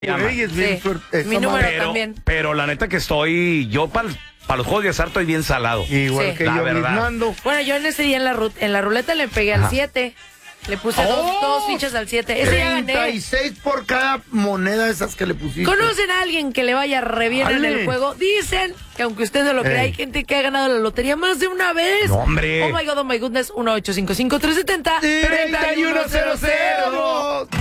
Güey, es bien Mi número también. Pero la neta que estoy, yo para los juegos de azar estoy bien salado. Igual Sí. que La yo, verdad. Nando. Bueno, yo en ese día en la ruleta le pegué al 7. Le puse dos fichas al 7. Ese ya gané. 36 por cada moneda de esas que le pusiste. ¿Conocen a alguien que le vaya re bien en el juego? Dicen que aunque usted no lo crea, hay gente que ha ganado la lotería más de una vez. No, hombre. Oh my God, oh my goodness. 1-855-370-3100. 3100.